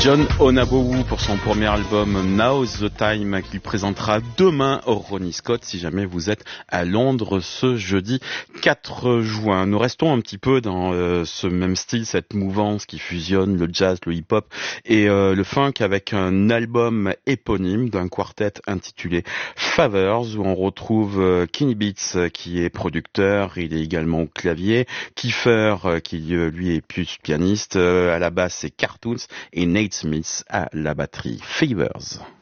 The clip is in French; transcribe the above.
John Onabowu pour son premier album Now's the Time qu'il présentera demain au Ronnie Scott si jamais vous êtes à Londres ce jeudi 4 juin. Nous restons un petit peu dans ce même style, cette mouvance qui fusionne le jazz, le hip-hop et le funk avec un album éponyme d'un quartet intitulé Favors où on retrouve Kenny Beats qui est producteur, il est également au clavier, Kiefer qui lui est plus pianiste, à la basse c'est Cartoons et Nate Smith à la batterie. Favors.